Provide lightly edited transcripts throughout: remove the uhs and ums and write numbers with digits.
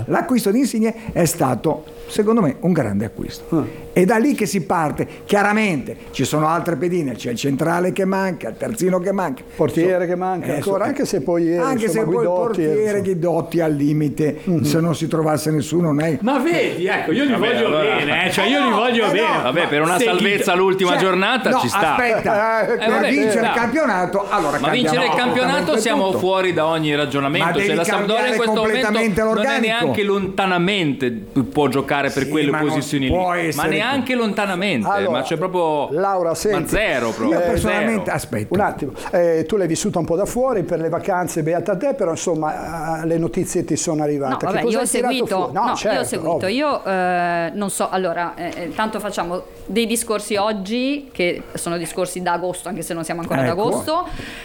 l'acquisto di Insigne è stato, secondo me, un grande acquisto. È da lì che si parte. Chiaramente ci sono altre pedine, c'è il centrale che manca, il terzino che manca, portiere che manca ancora, anche se poi il portiere Guidotti al limite, se non si trovasse nessuno ma vedi, ecco, io li voglio bene, cioè io li voglio bene. Vabbè, per una salvezza l'ultima giornata ci sta. Aspetta, per vincere il campionato, allora ma vincere il campionato siamo tutto. fuori da ogni ragionamento. Se la Sampdoria in questo momento non è neanche lontanamente può giocare per quelle posizioni lì, ma neanche lontanamente, allora, ma c'è proprio Laura, senti, ma zero proprio. Io personalmente aspetto un attimo, tu l'hai vissuta un po' da fuori per le vacanze, beata te, però insomma le notizie ti sono arrivate. No, vabbè, io ho seguito, certo, io non so, allora tanto facciamo dei discorsi oggi che sono discorsi da agosto, anche se non siamo ancora ad agosto,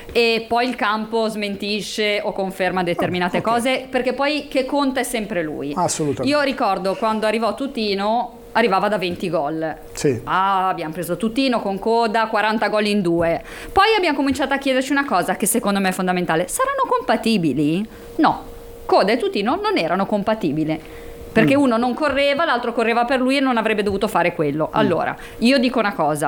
e poi il campo smentisce o conferma determinate cose, perché poi che conta è sempre lui. Assolutamente. Io ricordo quando arrivò Tutino, arrivava da 20 gol. Sì. Abbiamo preso Tutino con coda, 40 gol in 2. Poi abbiamo cominciato a chiederci una cosa che secondo me è fondamentale: saranno compatibili? No, Coda e Tutino non erano compatibili, perché uno non correva, l'altro correva per lui e non avrebbe dovuto fare quello. Allora, io dico una cosa,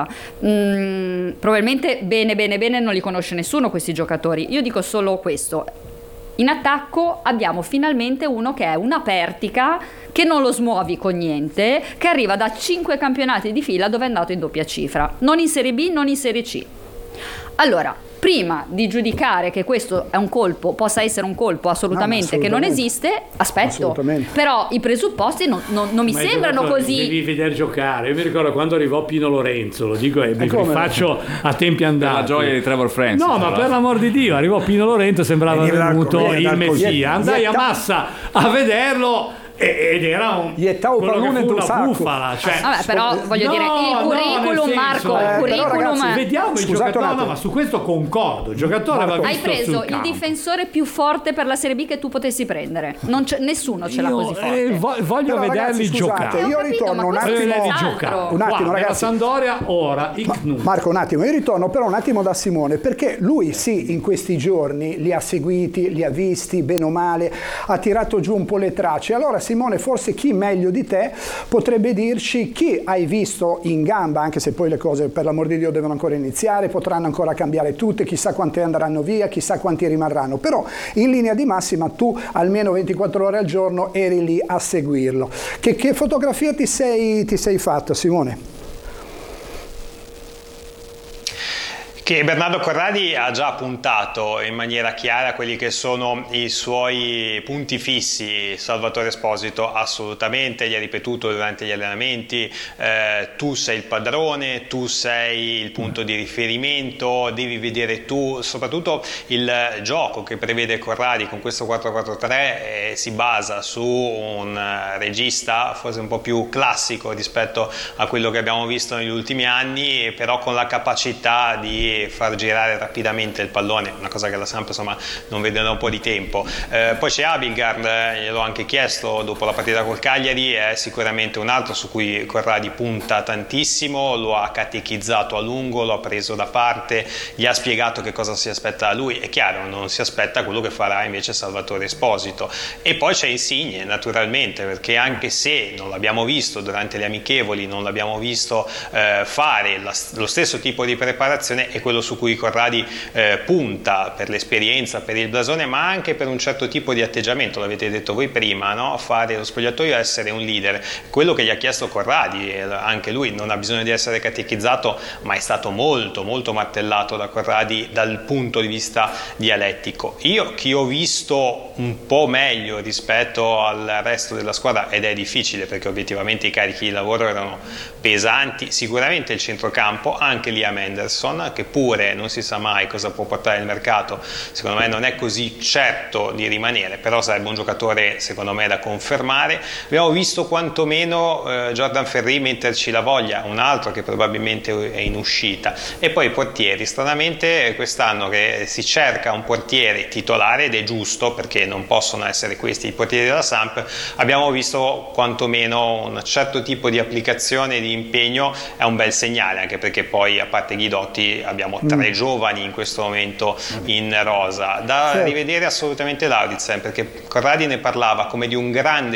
probabilmente bene non li conosce nessuno questi giocatori, io dico solo questo: in attacco abbiamo finalmente uno che è una Pertica, che non lo smuovi con niente, che arriva da 5 campionati di fila dove è andato in doppia cifra, non in Serie B, non in Serie C. Allora, prima di giudicare che questo è un colpo, possa essere un colpo assolutamente che non esiste, aspetto, però i presupposti non mi sembrano così. Devi vedere giocare. Io mi ricordo quando arrivò Pino Lorenzo, lo dico e mi faccio a tempi andati. Per la gioia di Trevor Francis. No, ma per l'amor di Dio, arrivò Pino Lorenzo, sembrava venuto il Messia. Andai a Massa a vederlo ed era una bufala, cioè, vabbè, però voglio dire, il curriculum, Marco, il curriculum, ragazzi, vediamo il giocatore, ma su questo concordo, il giocatore va visto. Hai preso il difensore più forte per la Serie B che tu potessi prendere, nessuno ce l'ha così forte. Voglio vederli giocare. Io ritorno un attimo, ragazzi. Sampdoria ora Marco, un attimo, io ritorno però un attimo da Simone, perché lui sì, in questi giorni li ha seguiti, li ha visti bene o male, ha tirato giù un po' le tracce. Allora Simone, forse chi meglio di te potrebbe dirci chi hai visto in gamba, anche se poi le cose per l'amor di Dio devono ancora iniziare, potranno ancora cambiare tutte, chissà quanti andranno via, chissà quanti rimarranno, però in linea di massima tu almeno 24 ore al giorno eri lì a seguirlo. Che fotografia ti sei fatta, Simone? Che Bernardo Corradi ha già puntato in maniera chiara quelli che sono i suoi punti fissi. Salvatore Esposito assolutamente, gli ha ripetuto durante gli allenamenti, tu sei il padrone, tu sei il punto di riferimento, devi vedere tu, soprattutto il gioco che prevede Corradi con questo 4-4-3 si basa su un regista forse un po' più classico rispetto a quello che abbiamo visto negli ultimi anni, però con la capacità di far girare rapidamente il pallone, una cosa che la Samp insomma non vede da un po' di tempo. Poi c'è Abildgaard, gliel'ho anche chiesto dopo la partita col Cagliari, è sicuramente un altro su cui Corradi punta tantissimo, lo ha catechizzato a lungo, lo ha preso da parte, gli ha spiegato che cosa si aspetta da lui. È chiaro, non si aspetta quello che farà invece Salvatore Esposito. E poi c'è Insigne, naturalmente, perché anche se non l'abbiamo visto durante le amichevoli, non l'abbiamo visto fare lo stesso tipo di preparazione, è quello su cui Corradi punta per l'esperienza, per il blasone, ma anche per un certo tipo di atteggiamento, l'avete detto voi prima, no? Fare lo spogliatoio, essere un leader, quello che gli ha chiesto Corradi, anche lui non ha bisogno di essere catechizzato, ma è stato molto martellato da Corradi dal punto di vista dialettico. Chi ho visto un po' meglio rispetto al resto della squadra, ed è difficile perché obiettivamente i carichi di lavoro erano pesanti, sicuramente il centrocampo, anche Liam Henderson, che pure non si sa mai cosa può portare il mercato, secondo me non è così certo di rimanere, però sarebbe un giocatore secondo me da confermare. Abbiamo visto quantomeno Jordan Ferri metterci la voglia, un altro che probabilmente è in uscita, e poi i portieri, stranamente quest'anno che si cerca un portiere titolare, ed è giusto perché non possono essere questi i portieri della Samp, abbiamo visto quantomeno un certo tipo di applicazione, di impegno, è un bel segnale, anche perché poi a parte Guidotti abbiamo 3 giovani in questo momento in rosa. Da rivedere assolutamente Lauritsen, perché Corradi ne parlava come di un grande